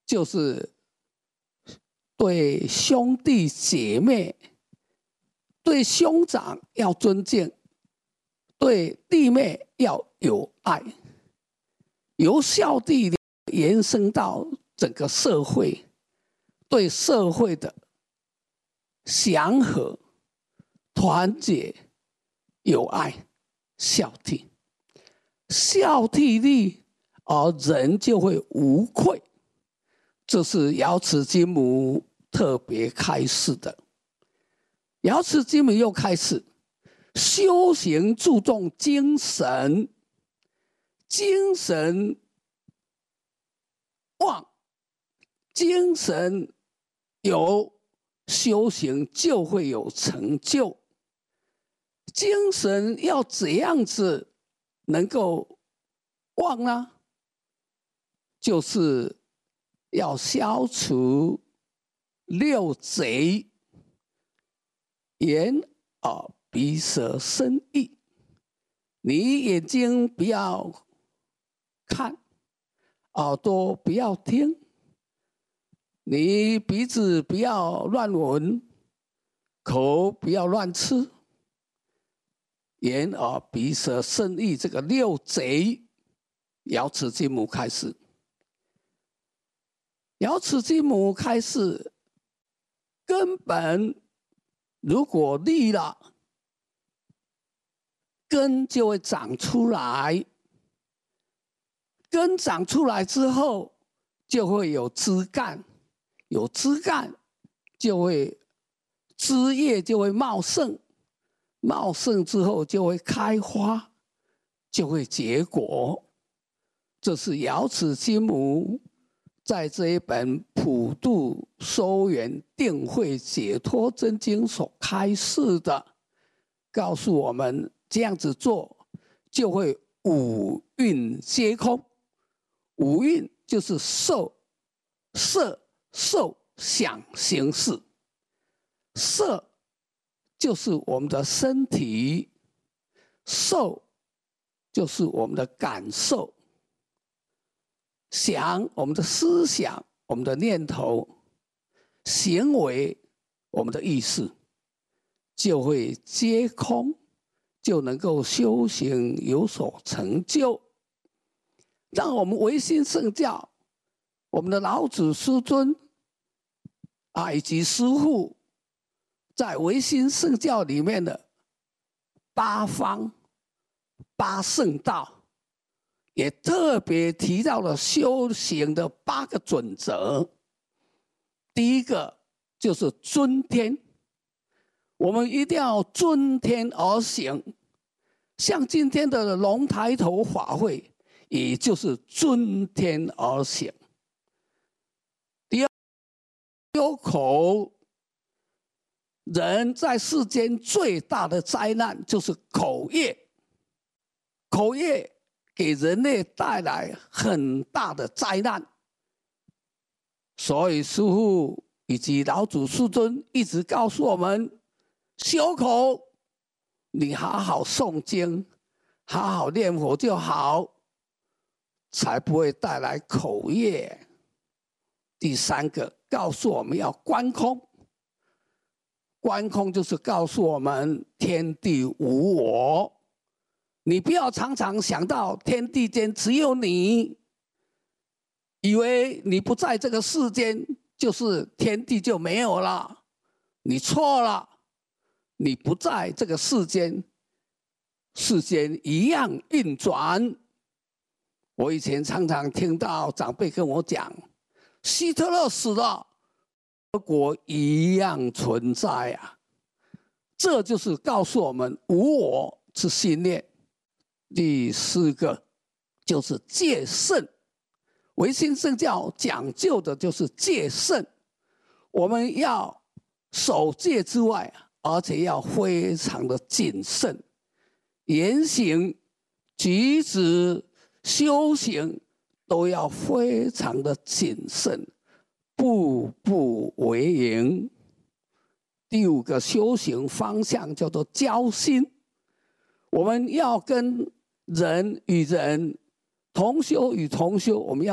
就是对兄弟姐妹、对兄长要尊敬，对弟妹要有爱，由孝弟延伸到整个社会，对社会的祥和、团结、友爱、孝悌。孝悌立，而人就会无愧。这是瑶池金母特别开示的。瑶池金母又开示，修行注重精神，精神旺，精神有，修行就会有成就。精神要怎样子能够旺呢？就是要消除六贼：眼、耳、鼻、舌、身、意。你眼睛不要看，耳朵不要听，你鼻子不要乱闻，口不要乱吃。眼、耳、鼻、舌、身、意这个六贼，瑶池金母开示。瑶池金母开示，根本如果立了，根就会长出来。根长出来之后，就会有枝干，有枝干就会枝叶就会茂盛，茂盛之后就会开花，就会结果。这是瑶池金母在这一本《普度收圆定慧解脱真经》所开示的，告诉我们这样子做就会五蕴皆空。五蕴就是受、色、受、想、行、识。色就是我们的身体，受就是我们的感受，想我们的思想、我们的念头，行为我们的意识，就会皆空，就能够修行有所成就。让我们唯心圣教，我们的老子师尊以及师父，在唯心圣教里面的八方八圣道，也特别提到了修行的8个准则。第一个就是尊天，我们一定要尊天而行。像今天的龙抬头法会，也就是尊天而行。第二，有口。人在世间最大的灾难就是口业，口业给人类带来很大的灾难。所以师父以及老祖师尊一直告诉我们，修口，你好好诵经，好好念佛就好，才不会带来口业。第三个，告诉我们要观空。观空就是告诉我们天地无我，你不要常常想到天地间只有你，以为你不在这个世间，就是天地就没有了。你错了，你不在这个世间，世间一样运转。我以前常常听到长辈跟我讲，希特勒死了，德国一样存在啊！这就是告诉我们无我之信念。第四个就是戒慎，唯心圣教讲究的就是戒慎。我们要守戒之外，而且要非常的谨慎，言行、举止、修行都要非常的谨慎。步步为营。第五个修行方向叫做交心，我们要跟人与人同修与同修，我们要